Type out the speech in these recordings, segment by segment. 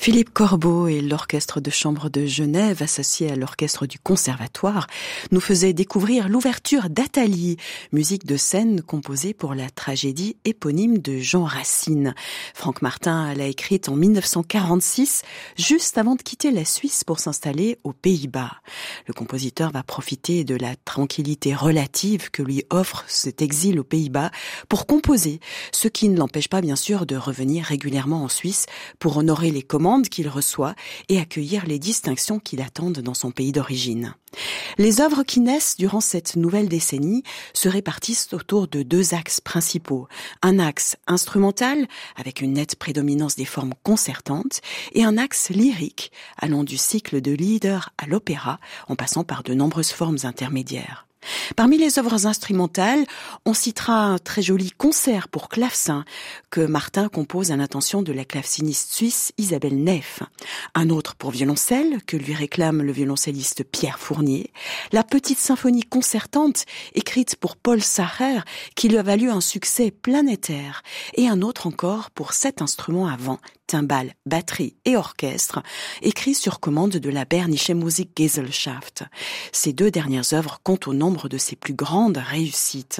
Philippe Corbeau et l'Orchestre de chambre de Genève, associé à l'Orchestre du Conservatoire, nous faisaient découvrir l'ouverture d'Athalie, musique de scène composée pour la tragédie éponyme de Jean Racine. Franck Martin l'a écrite en 1946, juste avant de quitter la Suisse pour s'installer aux Pays-Bas. Le compositeur va profiter de la tranquillité relative que lui offre cet exil aux Pays-Bas pour composer, ce qui ne l'empêche pas bien sûr de revenir régulièrement en Suisse pour honorer les commandes qu'il reçoit et accueillir les distinctions qui l'attendent dans son pays d'origine. Les œuvres qui naissent durant cette nouvelle décennie se répartissent autour de deux axes principaux. Un axe instrumental, avec une nette prédominance des formes concertantes, et un axe lyrique, allant du cycle de lieder à l'opéra, en passant par de nombreuses formes intermédiaires. Parmi les œuvres instrumentales, on citera un très joli concert pour clavecin que Martin compose à l'intention de la claveciniste suisse Isabelle Neff. Un autre pour violoncelle que lui réclame le violoncelliste Pierre Fournier. La petite symphonie concertante écrite pour Paul Sacher qui lui a valu un succès planétaire. Et un autre encore pour 7 instruments à vent, timbales, batterie et orchestre, écrit sur commande de la Bernische Musikgesellschaft. Ces 2 dernières œuvres comptent au nombre de ses plus grandes réussites.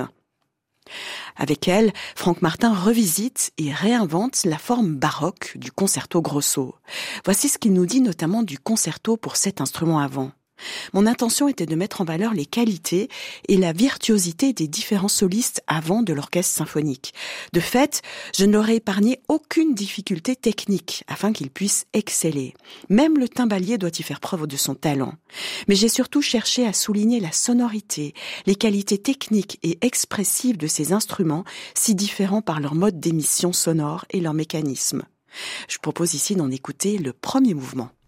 Avec elle, Franck Martin revisite et réinvente la forme baroque du concerto grosso. Voici ce qu'il nous dit notamment du concerto pour 7 instruments à vent. Mon intention était de mettre en valeur les qualités et la virtuosité des différents solistes avant de l'orchestre symphonique. De fait, je ne leur ai épargné aucune difficulté technique afin qu'ils puissent exceller. Même le timbalier doit y faire preuve de son talent. Mais j'ai surtout cherché à souligner la sonorité, les qualités techniques et expressives de ces instruments, si différents par leur mode d'émission sonore et leur mécanisme. Je propose ici d'en écouter le premier mouvement.